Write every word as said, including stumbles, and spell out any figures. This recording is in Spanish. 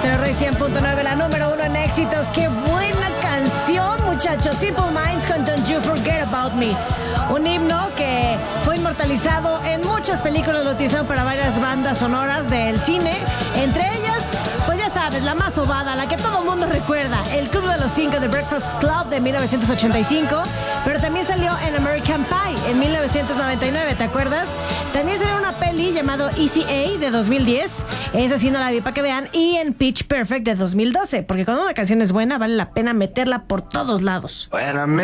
Monterrey cien punto nueve, la número uno en éxitos. ¡Qué buena canción, muchachos! Simple Minds con Don't You Forget About Me. Un himno que fue inmortalizado en muchas películas, lo utilizaron para varias bandas sonoras del cine. Entre ellas, pues ya sabes, la más sobada, la que todo el mundo recuerda, El Club de los Cinco de Breakfast Club de mil novecientos ochenta y cinco. Pero también salió en American Pie en mil novecientos noventa y nueve, ¿te acuerdas? También salió una peli llamado Easy A de dos mil diez. Esa sí no la vi para que vean. Y en Pitch Perfect de dos mil doce. Porque cuando una canción es buena, vale la pena meterla por todos lados. When I